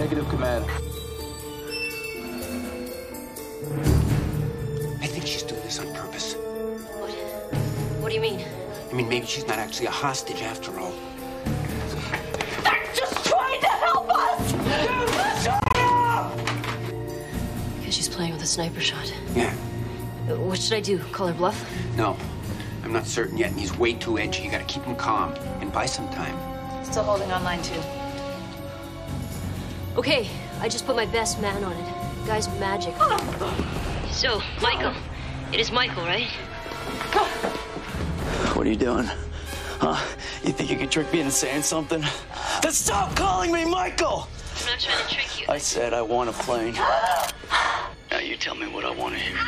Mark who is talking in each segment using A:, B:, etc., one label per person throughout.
A: Negative, Command.
B: I think she's doing this on purpose.
C: What? What do you mean?
B: I mean, maybe she's not actually a hostage after all.
D: They're just trying to help us! Shut up!
C: Because she's playing with a sniper shot.
B: Yeah.
C: What should I do? Call her bluff?
B: No, I'm not certain yet, and he's way too edgy. You gotta keep him calm and buy some time.
D: Still holding on line 2.
C: Okay, I just put my best man on it. Guy's magic. So, Michael. It is Michael, right?
E: What are you doing? Huh? You think you can trick me into saying something? Then stop calling me Michael!
C: I'm not trying to trick you.
E: I said I want a plane. Now you tell me what I want to hear.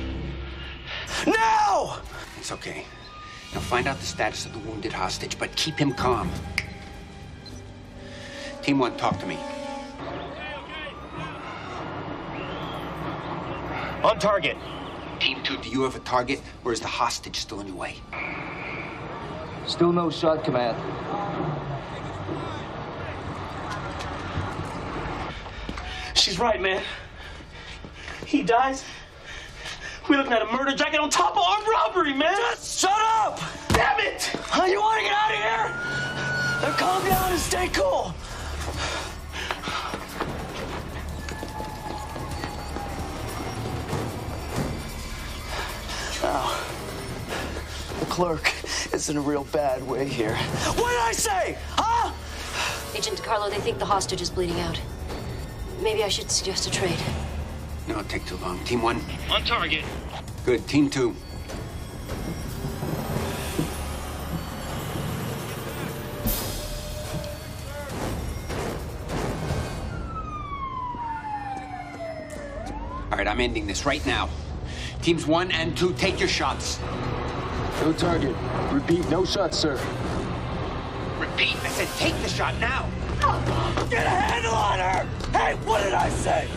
E: Now!
B: It's okay. Now find out the status of the wounded hostage, but keep him calm. Team 1, talk to me.
F: On target.
B: Team 2, do you have a target, or is the hostage still in your way?
A: Still no shot, Command.
F: She's right, man. He dies. We're looking at a murder jacket on top of armed robbery, man.
E: Just shut up!
F: Damn it!
E: Huh, you want to get out of here? Then calm down and stay cool. Now, the clerk is in a real bad way here. What did I say? Huh?
C: Agent DiCarlo, they think the hostage is bleeding out. Maybe I should suggest a trade.
B: No, it'll take too long. Team 1?
F: On target.
B: Good. Team 2? All right, I'm ending this right now. Teams 1 and 2, take your shots.
A: No target. Repeat, no shots, sir.
B: Repeat, I said take the shot now.
E: Get a handle on her! Hey, what did I say?